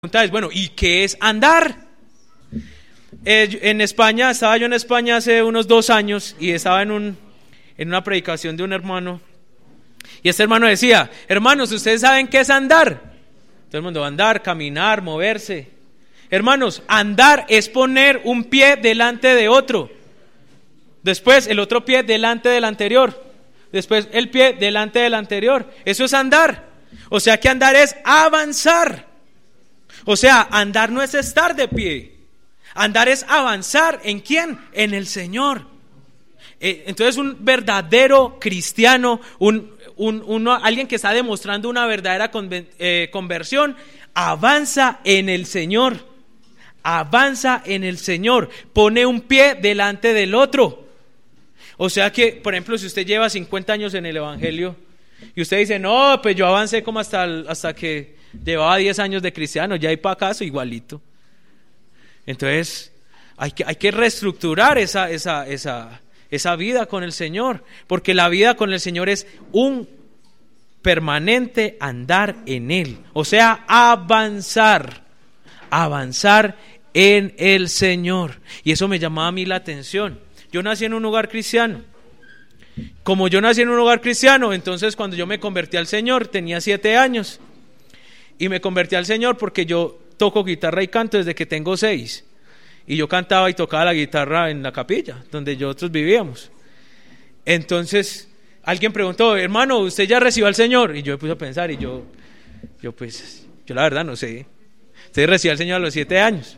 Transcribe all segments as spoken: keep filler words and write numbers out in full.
pregunta es, bueno, ¿y qué es andar? Eh, en España, estaba yo en España hace unos dos años y estaba en, un, en una predicación de un hermano. Y este hermano decía, hermanos, ¿ustedes saben qué es andar? Todo el mundo, andar, caminar, moverse. Hermanos, andar es poner un pie delante de otro. Después el otro pie delante del anterior. Después el pie delante del anterior. Eso es andar. O sea que andar es avanzar. O sea, andar no es estar de pie. Andar es avanzar. ¿En quién? En el Señor. Eh, entonces un verdadero cristiano, un, un, uno, alguien que está demostrando una verdadera conven, eh, conversión, avanza en el Señor. Avanza en el Señor. Pone un pie delante del otro. O sea que, por ejemplo, si usted lleva cincuenta años en el Evangelio y usted dice, no, pues yo avancé como hasta, hasta que llevaba diez años de cristiano, ya hay para acaso igualito. Entonces hay que, hay que reestructurar esa, esa, esa, esa vida con el Señor, porque la vida con el Señor es un permanente andar en Él, o sea, avanzar, avanzar en el Señor. Y eso me llamaba a mí la atención. Yo nací en un hogar cristiano. Como yo nací en un hogar cristiano, entonces cuando yo me convertí al Señor tenía siete años. Y me convertí al Señor porque yo toco guitarra y canto desde que tengo seis. Y yo cantaba y tocaba la guitarra en la capilla donde nosotros vivíamos. Entonces alguien preguntó, hermano, ¿usted ya recibió al Señor? Y yo me puse a pensar y yo, yo pues, yo la verdad no sé. Usted recibió al Señor a los siete años.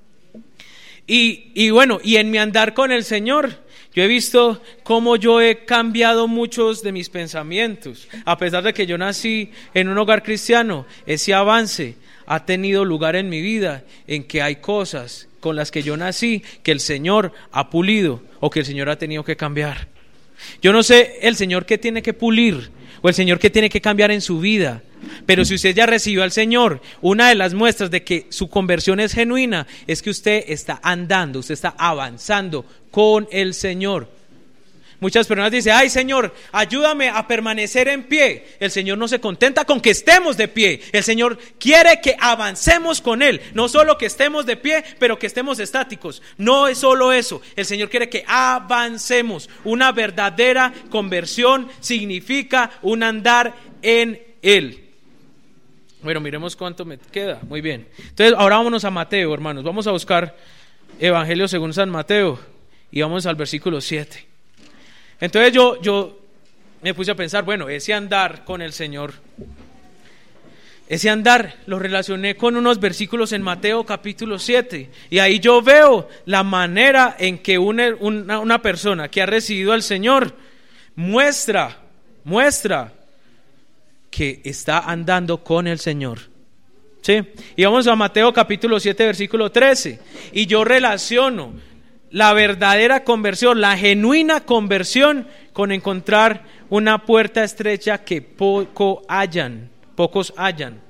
Y, y bueno, y en mi andar con el Señor, yo he visto cómo yo he cambiado muchos de mis pensamientos. A pesar de que yo nací en un hogar cristiano, ese avance ha tenido lugar en mi vida, en que hay cosas con las que yo nací que el Señor ha pulido o que el Señor ha tenido que cambiar. Yo no sé el Señor qué tiene que pulir o el Señor qué tiene que cambiar en su vida. Pero si usted ya recibió al Señor, una de las muestras de que su conversión es genuina es que usted está andando, usted está avanzando con el Señor. Muchas personas dicen, ay Señor, ayúdame a permanecer en pie. El Señor no se contenta con que estemos de pie. El Señor quiere que avancemos con Él. No solo que estemos de pie, pero que estemos estáticos. No es solo eso. El Señor quiere que avancemos. Una verdadera conversión significa un andar en Él. Bueno, miremos cuánto me queda. Muy bien. Entonces, ahora vámonos a Mateo, hermanos. Vamos a buscar Evangelio según San Mateo y vamos al versículo siete. Entonces yo, yo me puse a pensar, bueno, ese andar con el Señor, ese andar lo relacioné con unos versículos en Mateo capítulo siete. Y ahí yo veo la manera en que una, una, una persona que ha recibido al Señor muestra, muestra que está andando con el Señor. ¿Sí? Y vamos a Mateo capítulo siete, versículo trece. Y yo relaciono la verdadera conversión, la genuina conversión, con encontrar una puerta estrecha que poco hallan, pocos hallan.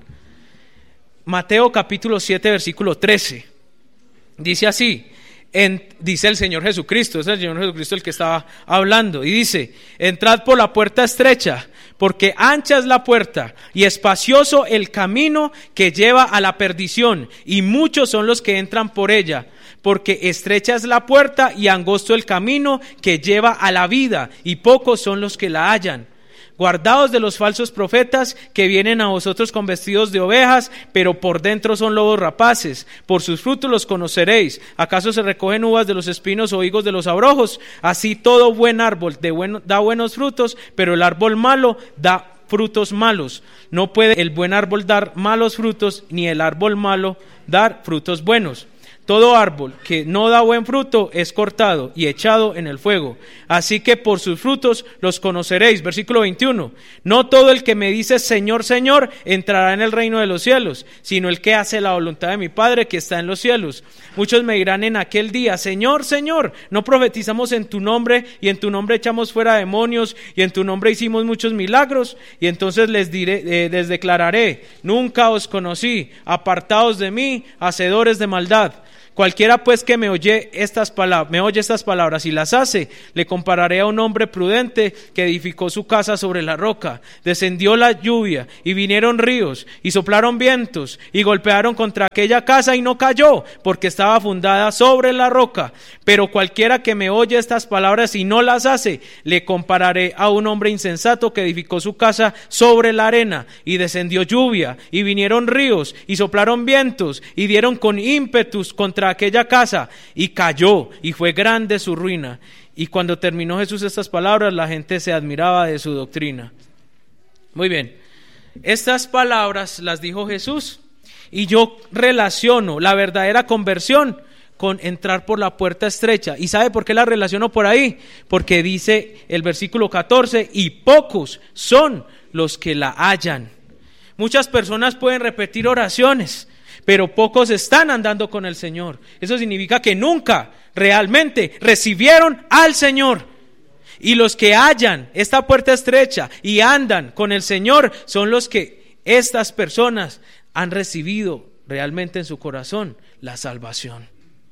Mateo capítulo siete, versículo trece. Dice así, en, dice el Señor Jesucristo, es el Señor Jesucristo el que estaba hablando, y dice, entrad por la puerta estrecha, porque ancha es la puerta y espacioso el camino que lleva a la perdición, y muchos son los que entran por ella. Porque estrecha es la puerta y angosto el camino que lleva a la vida, y pocos son los que la hallan. Guardaos de los falsos profetas que vienen a vosotros con vestidos de ovejas, pero por dentro son lobos rapaces. Por sus frutos los conoceréis. ¿Acaso se recogen uvas de los espinos o higos de los abrojos? Así todo buen árbol de bueno, da buenos frutos, pero el árbol malo da frutos malos. No puede el buen árbol dar malos frutos, ni el árbol malo dar frutos buenos. Todo árbol que no da buen fruto es cortado y echado en el fuego. Así que por sus frutos los conoceréis. Versículo veintiuno. No todo el que me dice Señor, Señor entrará en el reino de los cielos, sino el que hace la voluntad de mi Padre que está en los cielos. Muchos me dirán en aquel día, Señor, Señor, ¿no profetizamos en tu nombre y en tu nombre echamos fuera demonios y en tu nombre hicimos muchos milagros? Y entonces les diré, eh, les declararé, nunca os conocí, apartaos de mí, hacedores de maldad. Cualquiera pues que me oye estas palabras, me oye estas palabras y las hace, le compararé a un hombre prudente que edificó su casa sobre la roca. Descendió la lluvia y vinieron ríos y soplaron vientos y golpearon contra aquella casa y no cayó, porque estaba fundada sobre la roca. Pero cualquiera que me oye estas palabras y no las hace, le compararé a un hombre insensato que edificó su casa sobre la arena. Y descendió lluvia y vinieron ríos y soplaron vientos y dieron con ímpetus contra aquella casa y cayó, y fue grande su ruina. Y cuando terminó Jesús estas palabras, la gente se admiraba de su doctrina. Muy bien, estas palabras las dijo Jesús, y yo relaciono la verdadera conversión con entrar por la puerta estrecha. ¿Y sabe por qué la relaciono por ahí? Porque dice el versículo catorce, y pocos son los que la hallan. Muchas personas pueden repetir oraciones, pero pocos están andando con el Señor. Eso significa que nunca realmente recibieron al Señor. Y los que hallan esta puerta estrecha y andan con el Señor son los que estas personas han recibido realmente en su corazón la salvación.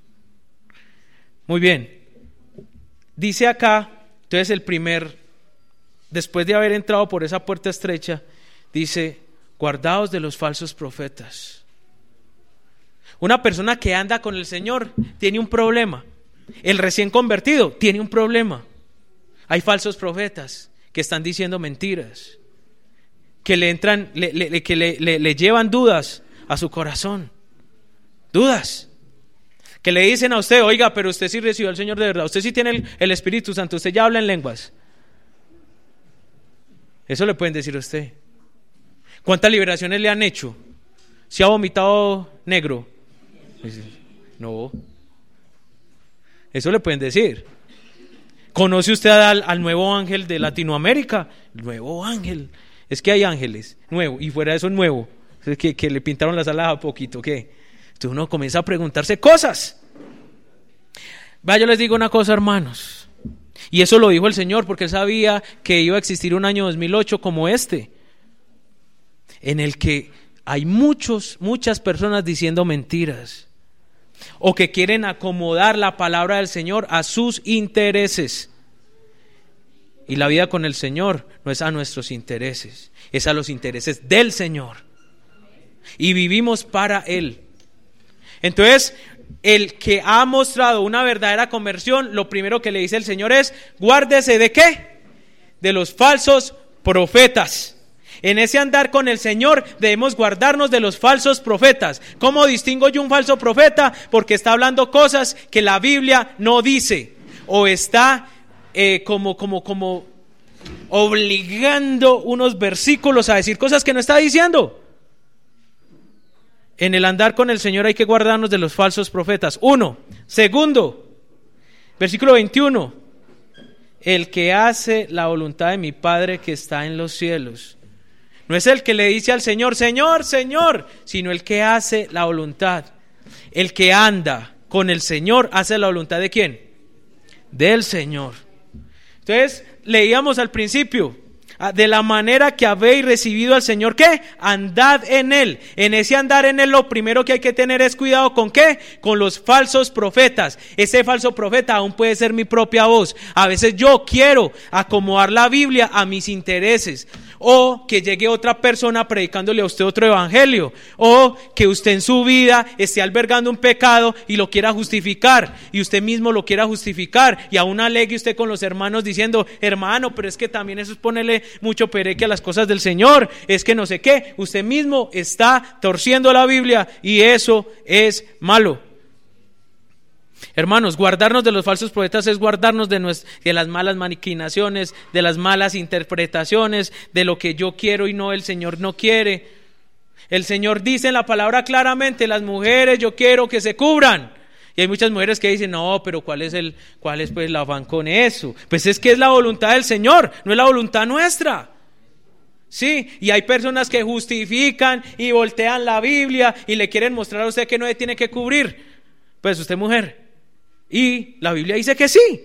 Muy bien. Dice acá, entonces el primer, después de haber entrado por esa puerta estrecha, dice, guardaos de los falsos profetas. Una persona que anda con el Señor tiene un problema. El recién convertido tiene un problema. Hay falsos profetas que están diciendo mentiras, que le entran, le, le, que le, le, le llevan dudas a su corazón. Dudas. Que le dicen a usted, oiga, pero usted sí recibió al Señor de verdad. Usted sí tiene el, el Espíritu Santo. Usted ya habla en lenguas. Eso le pueden decir a usted. ¿Cuántas liberaciones le han hecho? ¿Se ha vomitado negro? No. Eso le pueden decir. ¿Conoce usted al, al nuevo ángel de Latinoamérica? El nuevo ángel. Es que hay ángeles, nuevo, y fuera de eso nuevo. Es que, que le pintaron las alas a poquito, ¿qué? Entonces uno comienza a preguntarse cosas. Vaya, yo les digo una cosa, hermanos. Y eso lo dijo el Señor porque Él sabía que iba a existir un año dos mil ocho como este, en el que hay muchos, muchas personas diciendo mentiras, o que quieren acomodar la palabra del Señor a sus intereses. Y la vida con el Señor no es a nuestros intereses, es a los intereses del Señor. Y vivimos para Él. Entonces, el que ha mostrado una verdadera conversión, lo primero que le dice el Señor es, guárdese ¿de qué? De los falsos profetas. En ese andar con el Señor debemos guardarnos de los falsos profetas. ¿Cómo distingo yo un falso profeta? Porque está hablando cosas que la Biblia no dice, o está eh, como, como, como obligando unos versículos a decir cosas que no está diciendo. En el andar con el Señor hay que guardarnos de los falsos profetas. Uno. Segundo, versículo veintiuno. El que hace la voluntad de mi Padre que está en los cielos. No es el que le dice al Señor, Señor, Señor, sino el que hace la voluntad. El que anda con el Señor hace la voluntad ¿de quién? Del Señor. Entonces, leíamos al principio, de la manera que habéis recibido al Señor, ¿qué? Andad en Él. En ese andar en Él, lo primero que hay que tener es cuidado ¿con qué? Con los falsos profetas. Ese falso profeta aún puede ser mi propia voz. A veces yo quiero acomodar la Biblia a mis intereses. O que llegue otra persona predicándole a usted otro evangelio, o que usted en su vida esté albergando un pecado y lo quiera justificar, y usted mismo lo quiera justificar, y aún alegue usted con los hermanos diciendo, hermano, pero es que también eso es ponerle mucho pereque a las cosas del Señor, es que no sé qué. Usted mismo está torciendo la Biblia y eso es malo. Hermanos, guardarnos de los falsos profetas es guardarnos de, nues- de las malas maquinaciones, de las malas interpretaciones, de lo que yo quiero y no el Señor no quiere. El Señor dice en la palabra claramente, las mujeres yo quiero que se cubran. Y hay muchas mujeres que dicen, no, pero ¿cuál es el, cuál es pues el afán con eso? Pues es que es la voluntad del Señor, no es la voluntad nuestra. Sí, y hay personas que justifican y voltean la Biblia y le quieren mostrar a usted que no le tiene que cubrir. Pues usted mujer. Y la Biblia dice que sí.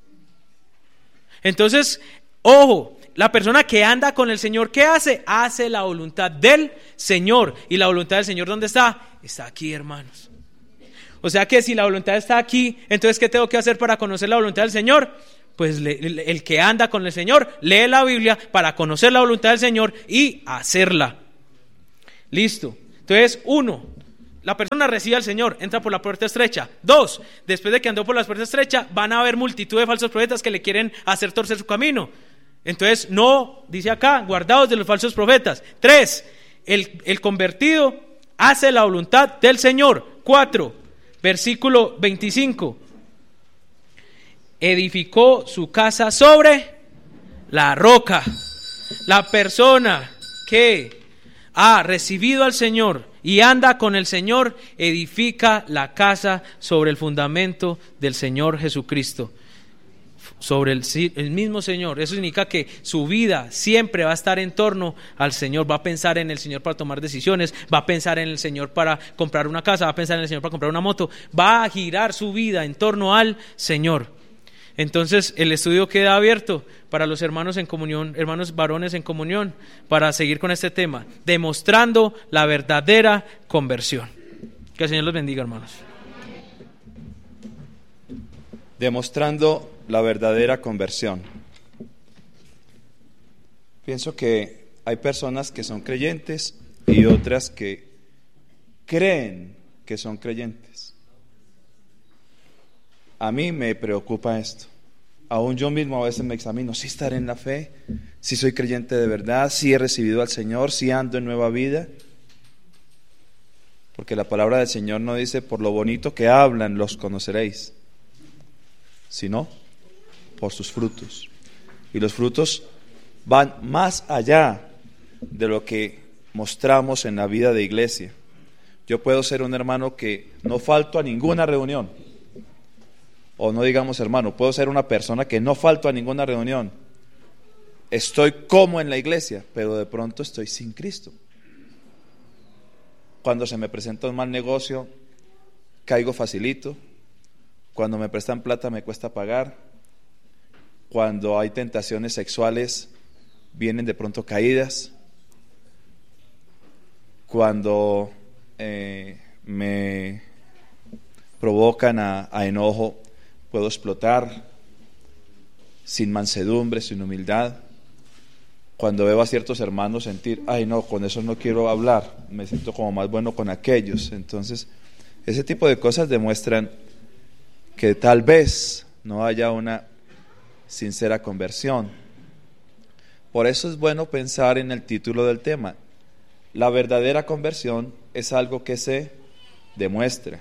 Entonces, ojo, la persona que anda con el Señor, ¿qué hace? Hace la voluntad del Señor. ¿Y la voluntad del Señor dónde está? Está aquí, hermanos. O sea que si la voluntad está aquí, entonces ¿qué tengo que hacer para conocer la voluntad del Señor? Pues le, el que anda con el Señor lee la Biblia para conocer la voluntad del Señor y hacerla. Listo. Entonces, uno, la persona recibe al Señor, entra por la puerta estrecha. Dos, después de que andó por la puerta estrecha, van a haber multitud de falsos profetas que le quieren hacer torcer su camino. Entonces, no, dice acá, guardaos de los falsos profetas. Tres, el, el convertido hace la voluntad del Señor. Cuatro, versículo veinticinco. Edificó su casa sobre la roca. La persona que ha recibido al Señor y anda con el Señor edifica la casa sobre el fundamento del Señor Jesucristo, sobre el, el mismo Señor. Eso significa que su vida siempre va a estar en torno al Señor. Va a pensar en el Señor para tomar decisiones, va a pensar en el Señor para comprar una casa, va a pensar en el Señor para comprar una moto, va a girar su vida en torno al Señor. Entonces el estudio queda abierto para los hermanos en comunión, hermanos varones en comunión, para seguir con este tema, demostrando la verdadera conversión. Que el Señor los bendiga, hermanos. Demostrando la verdadera conversión. Pienso que hay personas que son creyentes y otras que creen que son creyentes. A mí me preocupa esto. Aún yo mismo a veces me examino, si estaré en la fe, si soy creyente de verdad, si he recibido al Señor, si ando en nueva vida. Porque la palabra del Señor no dice, por lo bonito que hablan los conoceréis, sino por sus frutos. Y los frutos van más allá de lo que mostramos en la vida de iglesia. Yo puedo ser un hermano que no falto a ninguna reunión. O no digamos hermano, puedo ser una persona que no falto a ninguna reunión. Estoy como en la iglesia, pero de pronto estoy sin Cristo. Cuando se me presenta un mal negocio, caigo facilito. Cuando me prestan plata me cuesta pagar. Cuando hay tentaciones sexuales, vienen de pronto caídas. Cuando eh, me provocan a, a enojo, puedo explotar sin mansedumbre, sin humildad. Cuando veo a ciertos hermanos sentir, ay no, con eso no quiero hablar, me siento como más bueno con aquellos. Entonces, ese tipo de cosas demuestran que tal vez no haya una sincera conversión. Por eso es bueno pensar en el título del tema. La verdadera conversión es algo que se demuestra.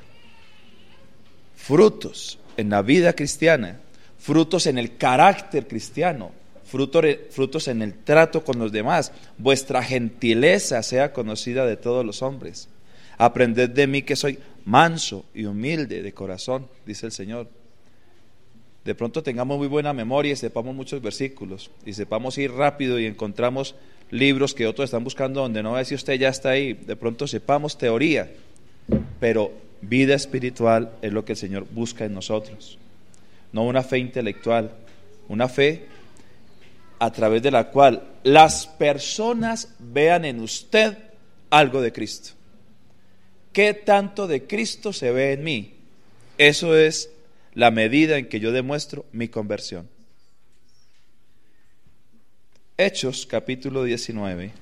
Frutos en la vida cristiana, frutos en el carácter cristiano, frutos, frutos en el trato con los demás. Vuestra gentileza sea conocida de todos los hombres. Aprended de mí que soy manso y humilde de corazón, dice el Señor. De pronto tengamos muy buena memoria y sepamos muchos versículos y sepamos ir rápido y encontramos libros que otros están buscando donde no ve si usted ya está ahí. De pronto sepamos teoría, pero vida espiritual es lo que el Señor busca en nosotros, no una fe intelectual, una fe a través de la cual las personas vean en usted algo de Cristo. ¿Qué tanto de Cristo se ve en mí? Eso es la medida en que yo demuestro mi conversión. Hechos capítulo diecinueve.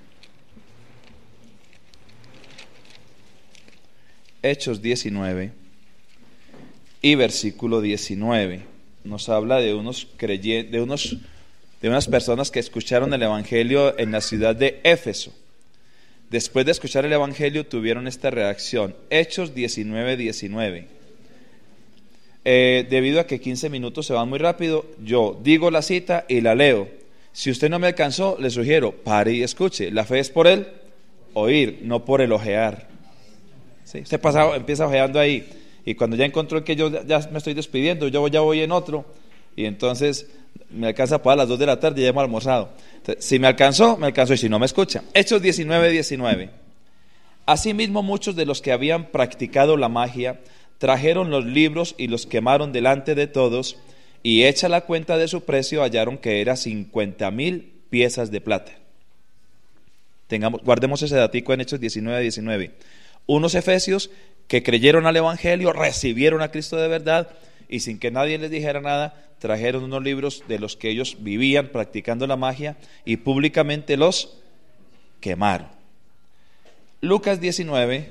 Hechos diecinueve y versículo diecinueve nos habla de unos creyentes, de unos de unas personas que escucharon el evangelio en la ciudad de Éfeso. Después de escuchar el evangelio tuvieron esta reacción. Hechos diecinueve, diecinueve. Eh, debido a que quince minutos se van muy rápido, yo digo la cita y la leo. Si usted no me alcanzó, le sugiero, pare y escuche. La fe es por el oír, no por el ojear. ¿Sí? Usted pasa, empieza ojeando ahí y cuando ya encontró que yo ya me estoy despidiendo, yo ya voy en otro y entonces me alcanza para las dos de la tarde y ya hemos almorzado. Entonces, si me alcanzó, me alcanzó, y si no, me escucha. Hechos diecinueve, diecinueve. Asimismo, muchos de los que habían practicado la magia trajeron los libros y los quemaron delante de todos, y hecha la cuenta de su precio hallaron que era cincuenta mil piezas de plata. Tengamos, guardemos ese datico en Hechos diecinueve, diecinueve. Unos efesios que creyeron al Evangelio, recibieron a Cristo de verdad y sin que nadie les dijera nada, trajeron unos libros de los que ellos vivían practicando la magia y públicamente los quemaron. Lucas diecinueve,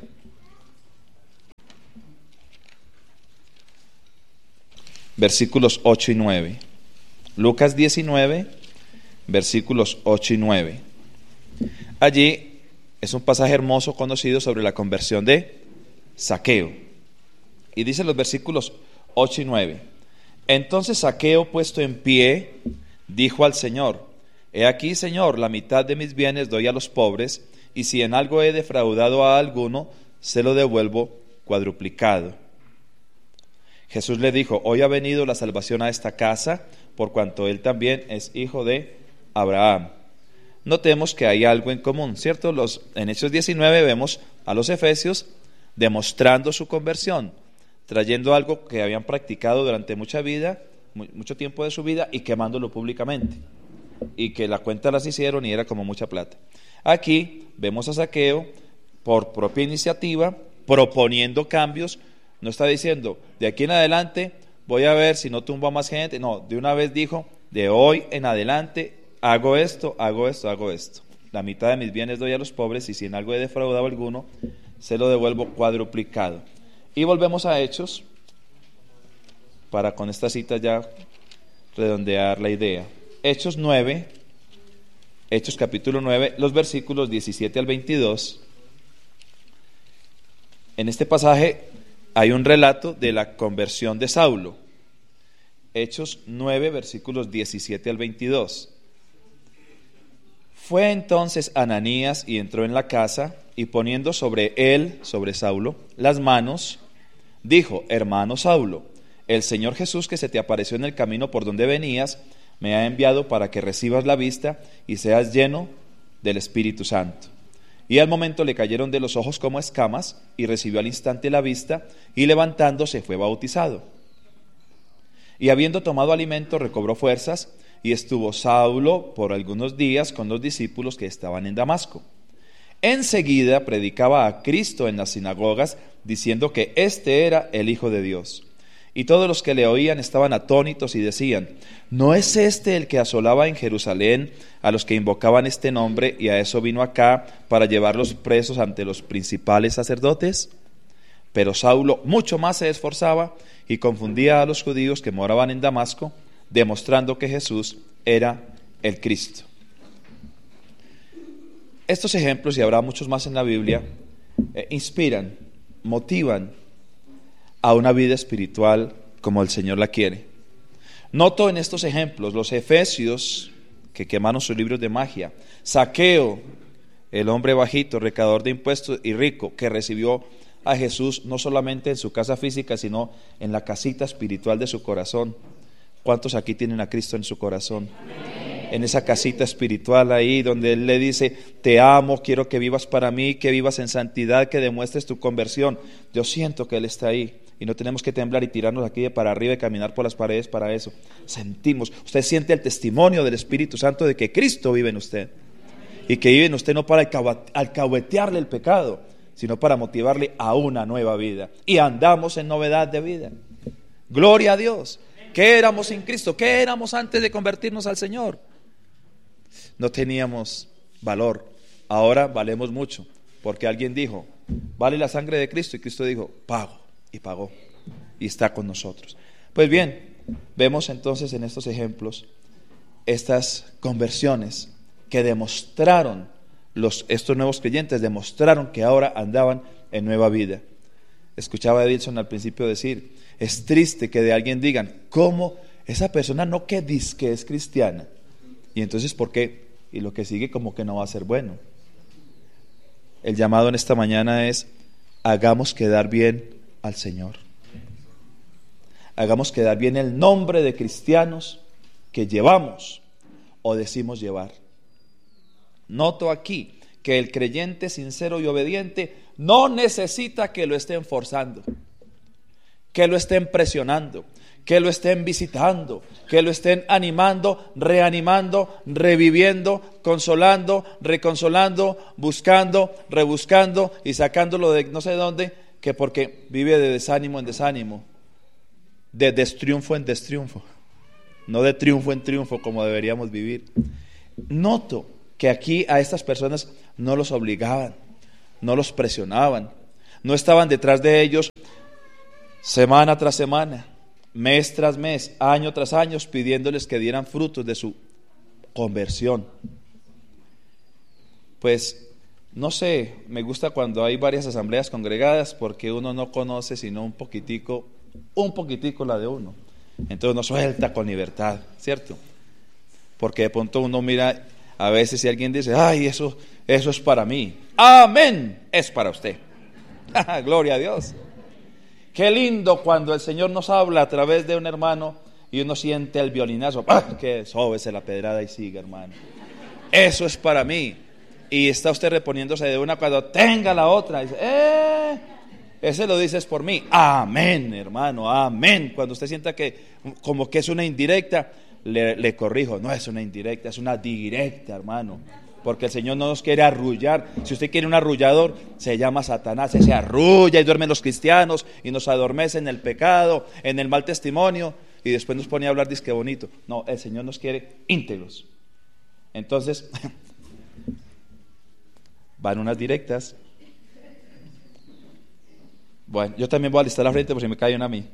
versículos ocho y nueve. Lucas diecinueve, versículos ocho y nueve. Allí es un pasaje hermoso conocido sobre la conversión de Zaqueo. Y dice los versículos ocho y nueve. Entonces Zaqueo, puesto en pie, dijo al Señor: He aquí, Señor, la mitad de mis bienes doy a los pobres, y si en algo he defraudado a alguno, se lo devuelvo cuadruplicado. Jesús le dijo: Hoy ha venido la salvación a esta casa, por cuanto él también es hijo de Abraham. Notemos que hay algo en común, ¿cierto? Los, en Hechos diecinueve vemos a los efesios demostrando su conversión, trayendo algo que habían practicado durante mucha vida, mucho tiempo de su vida, y quemándolo públicamente, y que la cuenta las hicieron y era como mucha plata. Aquí vemos a Zaqueo por propia iniciativa proponiendo cambios. No está diciendo, de aquí en adelante voy a ver si no tumbo a más gente. No, de una vez dijo, de hoy en adelante hago esto, hago esto, hago esto. La mitad de mis bienes doy a los pobres, y si en algo he defraudado a alguno, se lo devuelvo cuadruplicado. Y volvemos a Hechos, para con esta cita ya redondear la idea. Hechos nueve, Hechos capítulo nueve, los versículos diecisiete al veintidós. En este pasaje hay un relato de la conversión de Saulo. Hechos nueve, versículos diecisiete al veintidós. Fue entonces Ananías y entró en la casa, y poniendo sobre él, sobre Saulo, las manos, dijo: Hermano Saulo, el Señor Jesús, que se te apareció en el camino por donde venías, me ha enviado para que recibas la vista y seas lleno del Espíritu Santo. Y al momento le cayeron de los ojos como escamas, y recibió al instante la vista, y levantándose fue bautizado. Y habiendo tomado alimento, recobró fuerzas, y estuvo Saulo por algunos días con los discípulos que estaban en Damasco. Enseguida predicaba a Cristo en las sinagogas, diciendo que éste era el Hijo de Dios. Y todos los que le oían estaban atónitos y decían: ¿no es este el que asolaba en Jerusalén a los que invocaban este nombre, y a eso vino acá para llevarlos presos ante los principales sacerdotes? Pero Saulo mucho más se esforzaba y confundía a los judíos que moraban en Damasco, demostrando que Jesús era el Cristo. Estos ejemplos, y habrá muchos más en la Biblia, eh, inspiran, motivan a una vida espiritual como el Señor la quiere. Noto en estos ejemplos los efesios que quemaron sus libros de magia, Zaqueo, el hombre bajito, recaudador de impuestos y rico, que recibió a Jesús no solamente en su casa física, sino en la casita espiritual de su corazón. ¿Cuántos aquí tienen a Cristo en su corazón? Amén. En esa casita espiritual ahí donde Él le dice: te amo, quiero que vivas para mí, que vivas en santidad, que demuestres tu conversión. Yo siento que Él está ahí, y no tenemos que temblar y tirarnos aquí de para arriba y caminar por las paredes para eso. Sentimos, usted siente el testimonio del Espíritu Santo de que Cristo vive en usted, y que vive en usted no para alcahuetearle el pecado, sino para motivarle a una nueva vida, y andamos en novedad de vida. Gloria a Dios. ¿Qué éramos sin Cristo? ¿Qué éramos antes de convertirnos al Señor? No teníamos valor. Ahora valemos mucho, porque alguien dijo: vale la sangre de Cristo, y Cristo dijo: pago, y pagó, y está con nosotros. Pues bien, vemos entonces en estos ejemplos estas conversiones que demostraron, los, estos nuevos creyentes demostraron que ahora andaban en nueva vida. Escuchaba a Edilson al principio decir: es triste que de alguien digan: ¿cómo esa persona no que dice que es cristiana? Y entonces, ¿por qué? Y lo que sigue como que no va a ser bueno. El llamado en esta mañana es: hagamos quedar bien al Señor. Hagamos quedar bien el nombre de cristianos que llevamos o decimos llevar. Noto aquí que el creyente sincero y obediente no necesita que lo estén forzando, que lo estén presionando, que lo estén visitando, que lo estén animando, reanimando, reviviendo, consolando, reconsolando, buscando, rebuscando y sacándolo de no sé dónde, que porque vive de desánimo en desánimo, de destriunfo en destriunfo, no de triunfo en triunfo como deberíamos vivir. Noto que aquí a estas personas no los obligaban, no los presionaban, no estaban detrás de ellos semana tras semana, mes tras mes, año tras año, pidiéndoles que dieran frutos de su conversión. Pues no sé, me gusta cuando hay varias asambleas congregadas porque uno no conoce sino un poquitico, un poquitico la de uno. Entonces uno suelta con libertad, ¿cierto? Porque de pronto uno mira, a veces si alguien dice, ay, eso, eso es para mí. Amén, es para usted. Gloria a Dios. Qué lindo cuando el Señor nos habla a través de un hermano y uno siente el violinazo. ¡Ah! Que sóbese la pedrada y siga, hermano. Eso es para mí. Y está usted reponiéndose de una cuando tenga la otra. Dice, ¡eh! Ese lo dices por mí. Amén, hermano, amén. Cuando usted sienta que como que es una indirecta, le, le corrijo. No es una indirecta, es una directa, hermano. Porque el Señor no nos quiere arrullar. Si usted quiere un arrullador, se llama Satanás. Se arrulla y duermen los cristianos y nos adormece en el pecado, en el mal testimonio, y después nos pone a hablar disque bonito. No, el Señor nos quiere íntegros. Entonces, van unas directas. Bueno, yo también voy a alistar la frente por si me cae una a mí.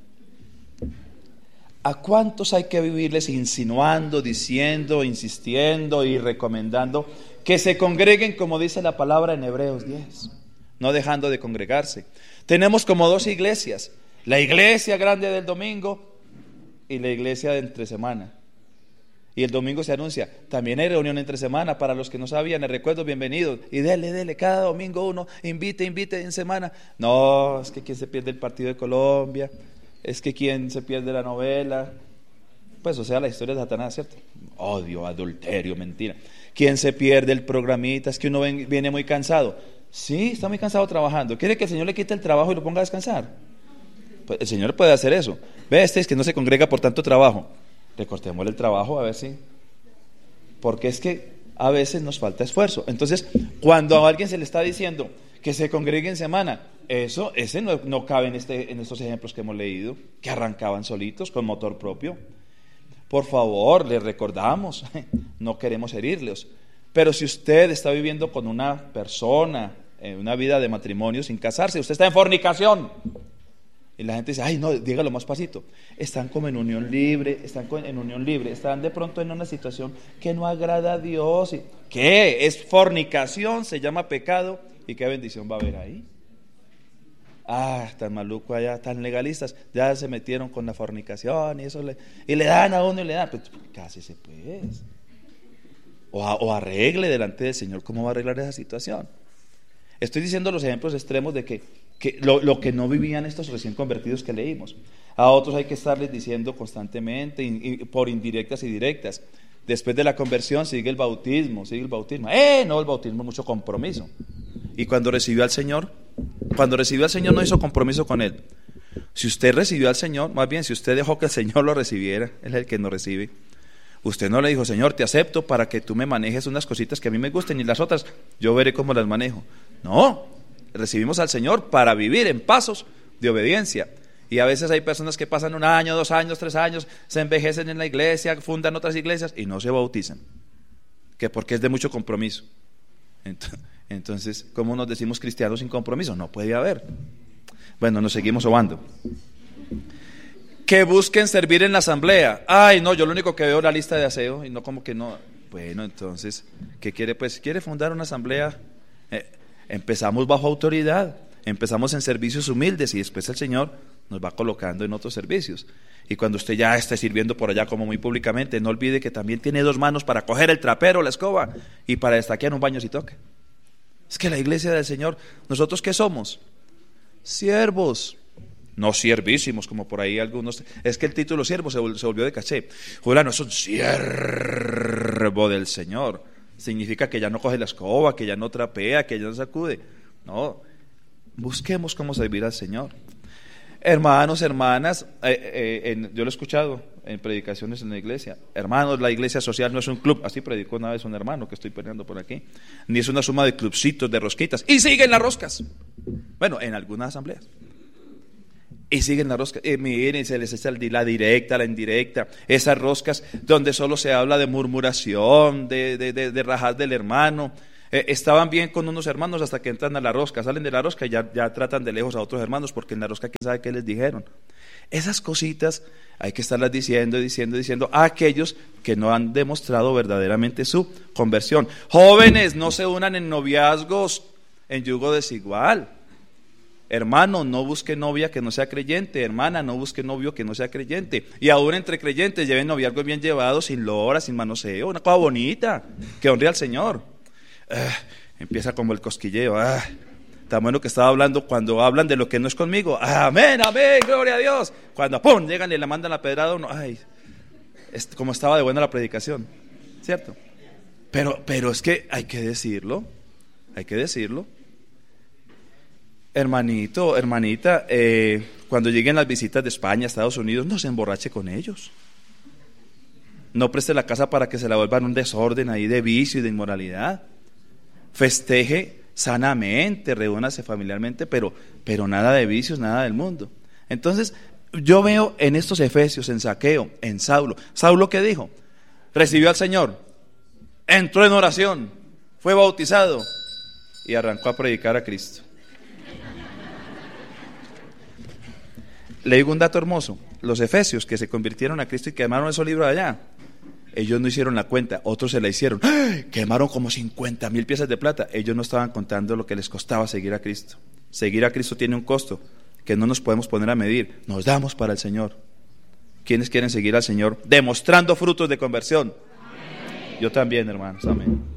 ¿A cuántos hay que vivirles insinuando, diciendo, insistiendo y recomendando que se congreguen, como dice la palabra en Hebreos diez, no dejando de congregarse? Tenemos como dos iglesias, la iglesia grande del domingo y la iglesia de entre semana. Y el domingo se anuncia, también hay reunión entre semana, para los que no sabían, les recuerdo, bienvenidos, y dele, dele, cada domingo uno, invite, invite en semana. No, es que quien se pierde el partido de Colombia, es que quien se pierde la novela, pues o sea, la historia de Satanás, ¿cierto? Odio, adulterio, mentira. Quien se pierde el programita, es que uno ven, viene muy cansado. Sí, está muy cansado trabajando. ¿Quiere que el Señor le quite el trabajo y lo ponga a descansar? Pues el Señor puede hacer eso. Ve, este es que no se congrega por tanto trabajo. Recortémosle el trabajo a ver si. Porque es que a veces nos falta esfuerzo. Entonces, cuando a alguien se le está diciendo que se congregue en semana, eso, ese no, no cabe en, este, en estos ejemplos que hemos leído, que arrancaban solitos con motor propio. Por favor, les recordamos, no queremos herirlos, pero si usted está viviendo con una persona en una vida de matrimonio sin casarse, usted está en fornicación, y la gente dice, ay no, dígalo más pasito, están como en unión libre, están en unión libre, están de pronto en una situación que no agrada a Dios. ¿Qué? Es fornicación, se llama pecado, y qué bendición va a haber ahí. Ah, tan maluco allá, tan legalistas, ya se metieron con la fornicación y eso le, y le dan a uno y le dan, pues casi se puede. O, a, o arregle delante del Señor cómo va a arreglar esa situación. Estoy diciendo los ejemplos extremos de que, que lo, lo que no vivían estos recién convertidos que leímos. A otros hay que estarles diciendo constantemente, y, y por indirectas y directas. Después de la conversión sigue el bautismo, sigue el bautismo. Eh, no, el bautismo es mucho compromiso. Y cuando recibió al Señor, cuando recibió al Señor no hizo compromiso con Él. Si usted recibió al Señor, más bien si usted dejó que el Señor lo recibiera, Él es el que nos recibe. Usted no le dijo, Señor, te acepto para que tú me manejes unas cositas que a mí me gusten y las otras yo veré cómo las manejo. No, recibimos al Señor para vivir en pasos de obediencia. Y a veces hay personas que pasan un año, dos años, tres años, se envejecen en la iglesia, fundan otras iglesias y no se bautizan. Que porque es de mucho compromiso. Entonces, ¿cómo nos decimos cristianos sin compromiso? No puede haber. Bueno, nos seguimos obando. Que busquen servir en la asamblea. Ay, no, yo lo único que veo es la lista de aseo y no como que no. Bueno, entonces, ¿qué quiere? Pues quiere fundar una asamblea. Eh, empezamos bajo autoridad, empezamos en servicios humildes y después el Señor nos va colocando en otros servicios. Y cuando usted ya esté sirviendo por allá como muy públicamente, no olvide que también tiene dos manos para coger el trapero, la escoba y para destaquear un baño si toca. Es que la iglesia del Señor, ¿nosotros qué somos? Siervos, no siervísimos como por ahí algunos. Es que el título siervo se, vol- se volvió de caché. Fulano es un siervo del Señor. Significa que ya no coge la escoba, que ya no trapea, que ya no sacude. No, busquemos cómo servir al Señor. Hermanos, hermanas, eh, eh, en, yo lo he escuchado en predicaciones en la iglesia. Hermanos, la iglesia social no es un club. Así predicó una vez un hermano que estoy peleando por aquí. Ni es una suma de clubcitos, de rosquitas. Y siguen las roscas. Bueno, en algunas asambleas. Y siguen las roscas. Y miren, se les echa la directa, la indirecta. Esas roscas donde solo se habla de murmuración, de, de, de, de rajar del hermano. Eh, estaban bien con unos hermanos hasta que entran a la rosca, salen de la rosca y ya, ya tratan de lejos a otros hermanos, porque en la rosca quién sabe qué les dijeron. Esas cositas hay que estarlas diciendo, diciendo, diciendo a aquellos que no han demostrado verdaderamente su conversión. Jóvenes, no se unan en noviazgos en yugo desigual. Hermano, no busque novia que no sea creyente. Hermana, no busque novio que no sea creyente. Y aún entre creyentes lleven noviazgos bien llevados, sin lora, sin manoseo, una cosa bonita que honre al Señor. Ah, empieza como el cosquilleo. Ah, tan bueno que estaba hablando cuando hablan de lo que no es conmigo. Ah, amén, amén, gloria a Dios. Cuando pum, llegan y le mandan la pedrada a uno. Ay, es, como estaba de buena la predicación, ¿cierto? Pero, pero es que hay que decirlo, hay que decirlo. Hermanito, hermanita, eh, cuando lleguen las visitas de España, Estados Unidos, no se emborrache con ellos. No preste la casa para que se la vuelvan un desorden ahí de vicio y de inmoralidad. Festeje sanamente, reúnase familiarmente, pero, pero nada de vicios, nada del mundo. Entonces, yo veo en estos efesios, en Zaqueo, en Saulo. ¿Saulo qué dijo? Recibió al Señor, entró en oración, fue bautizado y arrancó a predicar a Cristo. Le digo un dato hermoso. Los efesios que se convirtieron a Cristo y quemaron esos libros allá, ellos no hicieron la cuenta, otros se la hicieron. ¡Ay! Quemaron como cincuenta mil piezas de plata. Ellos no estaban contando lo que les costaba seguir a Cristo. Seguir a Cristo tiene un costo que no nos podemos poner a medir. Nos damos para el Señor. ¿Quiénes quieren seguir al Señor? Demostrando frutos de conversión. Amén. Yo también, hermanos. Amén.